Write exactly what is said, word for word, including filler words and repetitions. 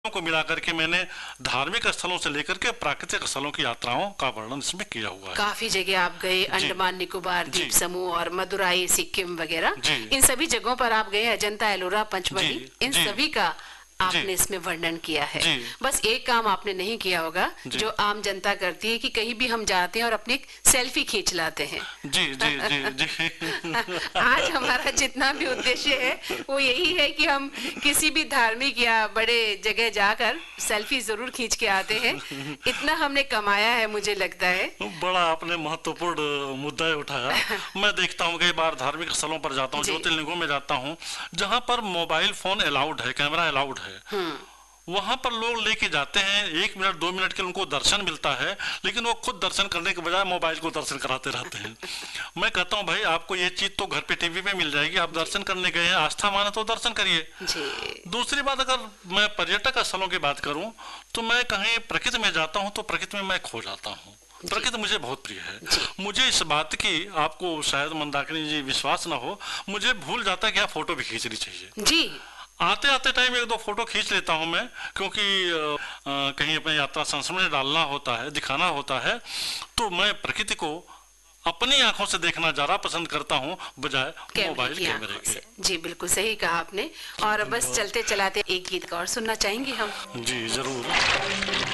को मिलाकर के मैंने धार्मिक स्थलों से लेकर के प्राकृतिक स्थलों की यात्राओं का वर्णन इसमें किया हुआ है। काफी जगह आप गए, अंडमान निकोबार द्वीप समूह और मदुराई, सिक्किम वगैरह, इन सभी जगहों पर आप गए। अजंता, एलोरा, पंचमढ़ी, इन सभी का आपने इसमें वर्णन किया है। बस एक काम आपने नहीं किया होगा जो आम जनता करती है कि कहीं भी हम जाते हैं और अपनी सेल्फी खींच लाते हैं। जी जी जी जी आज हमारा जितना भी उद्देश्य है वो यही है कि हम किसी भी धार्मिक या बड़े जगह जाकर सेल्फी जरूर खींच के आते हैं। इतना हमने कमाया है, मुझे लगता है। बड़ा आपने महत्वपूर्ण मुद्दा उठाया। मैं देखता हूँ कई बार धार्मिक स्थलों पर जाता हूँ, ज्योतिर्लिंगों में जाता हूँ जहाँ पर मोबाइल फोन अलाउड है, कैमरा अलाउड है, वहां पर लोग लेके जाते हैं। एक मिनट दो मिनट के उनको दर्शन मिलता है, लेकिन वो खुद दर्शन करने के बजाय मोबाइल को दर्शन कराते रहते हैं। मैं कहता हूं भाई आपको ये चीज तो घर पे टीवी पे मिल जाएगी, आप दर्शन करने गए हैं, आस्था माने तो दर्शन करिए। दूसरी बात, अगर मैं पर्यटक स्थलों की बात करूं तो मैं कहीं प्रकृति में जाता हूं तो प्रकृति में मैं खो जाता हूं। प्रकृति मुझे बहुत प्रिय है। मुझे इस बात की, आपको शायद मंदाकिनी जी विश्वास ना हो, मुझे भूल जाता है कि आप फोटो भी खींचनी चाहिए जी। आते आते टाइम एक दो फोटो खींच लेता हूं मैं, क्योंकि आ, आ, कहीं अपने यात्रा संस्मरण डालना होता है, दिखाना होता है, तो मैं प्रकृति को अपनी आंखों से देखना ज्यादा पसंद करता हूं बजाय मोबाइल कैमरे के। जी बिल्कुल सही कहा आपने। और बस चलते चलाते एक गीत का और सुनना चाहेंगे हम। जी जरूर।